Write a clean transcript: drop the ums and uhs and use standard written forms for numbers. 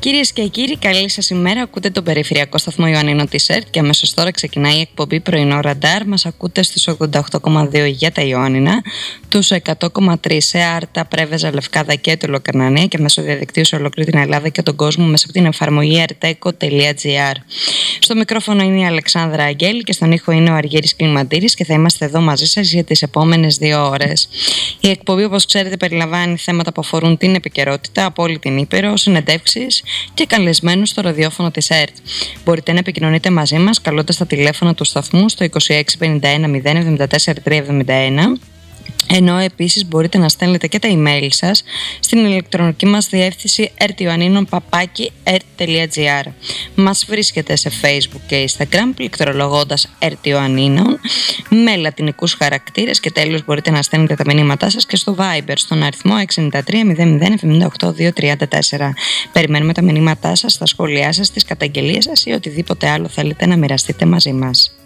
Κυρίες και κύριοι, καλή σας ημέρα. Ακούτε τον περιφερειακό σταθμό Ιωαννίνων της ΕΡΤ και αμέσως τώρα ξεκινάει η εκπομπή Πρωινό Ραντάρ. Μας ακούτε στους 88,2 για τα Ιωάννινα, τους 100,3 σε Άρτα, Πρέβεζα, Λευκάδα και Τουλοκαρνανία και μέσω διαδικτύου σε ολόκληρη την Ελλάδα και τον κόσμο μέσα από την εφαρμογή rteco.gr. Στο μικρόφωνο είναι η Αλεξάνδρα Αγγέλη και στον ήχο είναι ο Αργύρης Κλιμαντήρης και θα είμαστε εδώ μαζί σας για τις επόμενες 2 ώρες. Η εκπομπή, όπως ξέρετε, περιλαμβάνει θέματα που αφορούν την επικαιρότητα από όλη την Ήπειρο, συνεντεύξεις και καλεσμένους στο ραδιόφωνο της ΕΡΤ. Μπορείτε να επικοινωνείτε μαζί μας καλώντας τα τηλέφωνα του σταθμού στο 2651 074 371. Ενώ επίσης μπορείτε να στέλνετε και τα email σας στην ηλεκτρονική μας διεύθυνση rtioninnon@ert.gr. Μας βρίσκεται σε Facebook και Instagram πληκτρολογώντας rtioninnon με λατινικούς χαρακτήρες και τέλος μπορείτε να στέλνετε τα μηνύματά σας και στο Viber στον αριθμό 63 00 78 234. Περιμένουμε τα μηνύματά σας, τα σχόλιά σας, τις καταγγελίες σας ή οτιδήποτε άλλο θέλετε να μοιραστείτε μαζί μας.